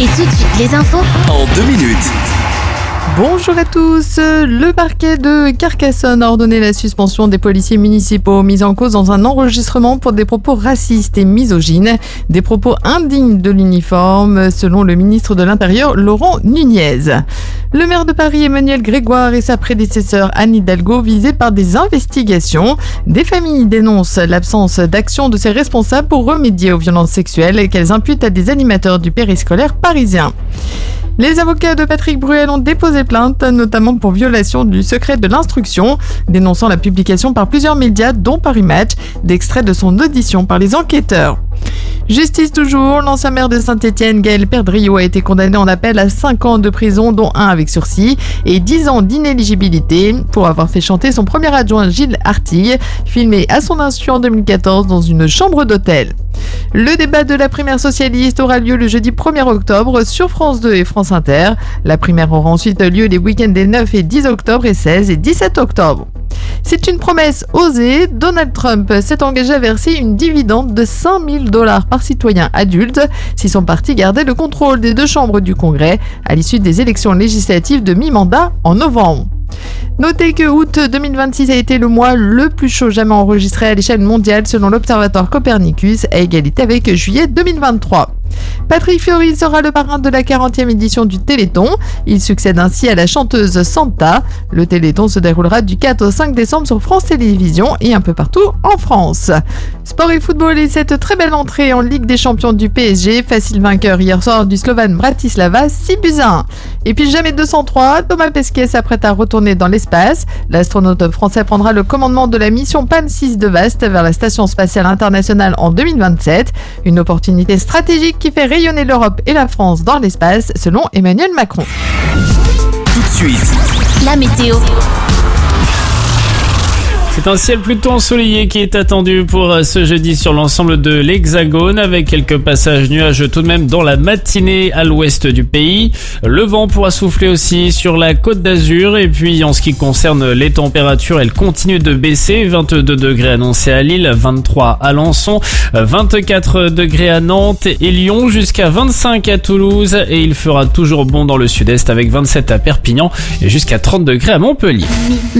Et tout de suite, les infos en 2 minutes. Bonjour à tous. Le parquet de Carcassonne a ordonné la suspension des policiers municipaux mis en cause dans un enregistrement pour des propos racistes et misogynes, des propos indignes de l'uniforme, selon le ministre de l'Intérieur, Laurent Nunez. Le maire de Paris, Emmanuel Grégoire, et sa prédécesseur Anne Hidalgo visés par des investigations. Des familles dénoncent l'absence d'action de ces responsables pour remédier aux violences sexuelles qu'elles imputent à des animateurs du périscolaire parisien. Les avocats de Patrick Bruel ont déposé plainte, notamment pour violation du secret de l'instruction, dénonçant la publication par plusieurs médias, dont Paris Match, d'extraits de son audition par les enquêteurs. Justice toujours, l'ancien maire de Saint-Étienne, Gaël Perdriau, a été condamné en appel à 5 ans de prison, dont 1 avec sursis, et 10 ans d'inéligibilité pour avoir fait chanter son premier adjoint Gilles Artille, filmé à son insu en 2014 dans une chambre d'hôtel. Le débat de la primaire socialiste aura lieu le jeudi 1er octobre sur France 2 et France Inter. La primaire aura ensuite lieu les week-ends des 9 et 10 octobre et 16 et 17 octobre. C'est une promesse osée. Donald Trump s'est engagé à verser une dividende de $5 000 par citoyen adulte si son parti gardait le contrôle des 2 chambres du Congrès à l'issue des élections législatives de mi-mandat en novembre. Notez que août 2026 a été le mois le plus chaud jamais enregistré à l'échelle mondiale selon l'Observatoire Copernicus, à égalité avec juillet 2023. Patrick Fiori sera le parrain de la 40e édition du Téléthon. Il succède ainsi à la chanteuse Santa. Le Téléthon se déroulera du 4 au 5 décembre sur France Télévisions et un peu partout en France. Sport et football et cette très belle entrée en Ligue des Champions du PSG. Facile vainqueur hier soir du Slovan Bratislava, 6-1. Et puis jamais 203, Thomas Pesquet s'apprête à retourner dans l'espace. L'astronaute français prendra le commandement de la mission PAN 6 de Vast vers la Station Spatiale Internationale en 2027. Une opportunité stratégique qui fait rayonner l'Europe et la France dans l'espace, selon Emmanuel Macron. Tout de suite, la météo. C'est un ciel plutôt ensoleillé qui est attendu pour ce jeudi sur l'ensemble de l'Hexagone, avec quelques passages nuageux tout de même dans la matinée à l'ouest du pays. Le vent pourra souffler aussi sur la Côte d'Azur, et puis en ce qui concerne les températures, elles continuent de baisser. 22 degrés annoncés à Lille, 23 à Alençon, 24 degrés à Nantes et Lyon, jusqu'à 25 à Toulouse, et il fera toujours bon dans le sud-est avec 27 à Perpignan et jusqu'à 30 degrés à Montpellier.